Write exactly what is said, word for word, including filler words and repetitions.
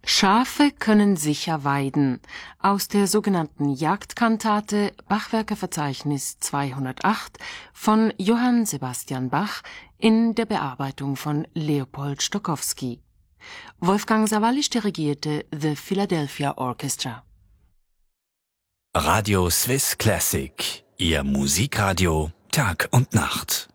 Schafe können sicher weiden. Aus der sogenannten Jagdkantate Bachwerkeverzeichnis zweihundertacht von Johann Sebastian Bach in der Bearbeitung von Leopold Stokowski. Wolfgang Sawallisch dirigierte The Philadelphia Orchestra. Radio Swiss Classic, Ihr Musikradio Tag und Nacht.